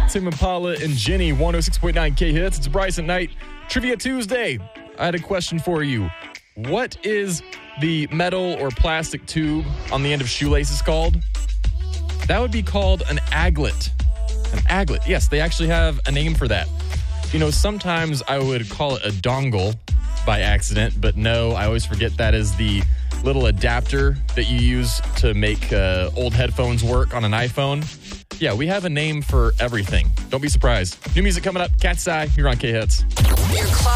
Tim Impala and Jenny, 106.9 K-Hits. It's Bryce at Night. Trivia Tuesday. I had a question for you. What is the metal or plastic tube on the end of shoelaces called? That would be called an aglet. An aglet. Yes, they actually have a name for that. You know, sometimes I would call it a dongle by accident, but no, I always forget that is the little adapter that you use to make old headphones work on an iPhone. Yeah, we have a name for everything. Don't be surprised. New music coming up. Cat's Eye. You're on K-Hits. Your clock